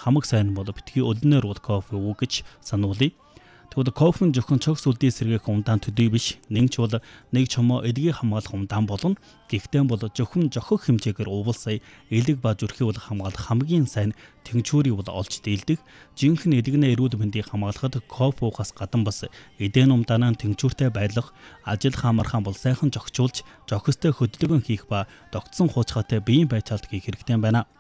хамаг сайн бол битгий өлнөр бол кофе уу гэж сануулъя. Тэгвэл кофе нь зөвхөн цогц үлдээ сэргээх умдаан төдий биш. Нэгч бол нэг чомоо эдгийг хамгаалах умдаан болно. Гэхдээ бол зөвхөн жохох хэмжээгээр уувалсая элэг ба зүрхийг бол хамгаалах хамгийн сайн тэнцвэрийг бол олж дийлдэг. Жинхэнэ эдгэнэ эрүүл мэндийг хамгаалахад кофе уухаас гадна бас эдийн умдаанаа тэнцвэртэй байлгах, ажил хамаархан бол сайхан зохицуулж, зохистой хөдөлгөөн хийх ба тогтсон хуучаатай биеийн байцаалт хийх хэрэгтэй байна.